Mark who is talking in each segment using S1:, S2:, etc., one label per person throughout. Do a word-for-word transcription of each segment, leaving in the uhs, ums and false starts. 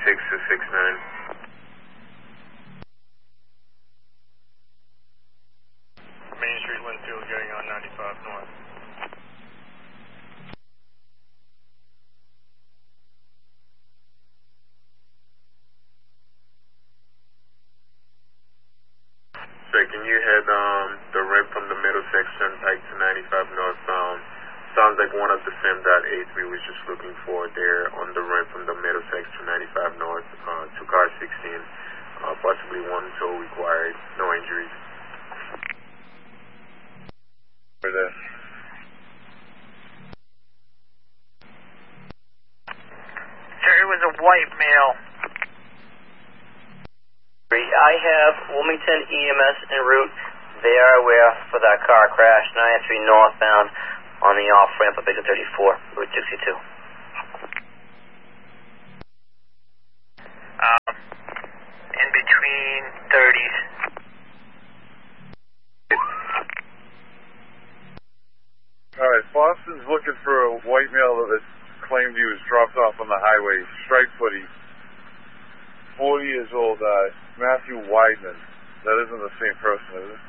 S1: six two six nine.
S2: Main Street, Winfield, going on ninety-five north.
S1: So can you head um, the ramp from the Middlesex Turnpike to ninety-five north? Um, sounds like one of the same dot eight we was just looking for there on the ramp from the Middlessex to ninety-five north, uh, two car sixteen, uh, possibly one tow required, no injuries. For this.
S3: Sir, it was a white male. I have Wilmington E M S en route. They are aware for that car crash, nine three northbound on the off-ramp of Big thirty-four, Route sixty-two.
S4: Um, in between thirties.
S5: All right, Boston's looking for a white male that claimed he was dropped off on the highway, strike footy, forty years old, uh, Matthew Weidman. That isn't the same person, is it?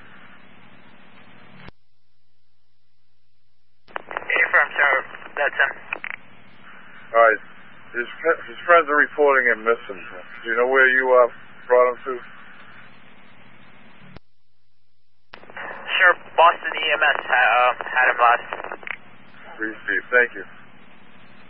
S4: Affirm, sir. That's him.
S5: All right, his, his friends are reporting him missing. Do you know where you uh, brought him to?
S4: Sure, Boston E M S ha uh, had him last.
S5: Received. Thank you.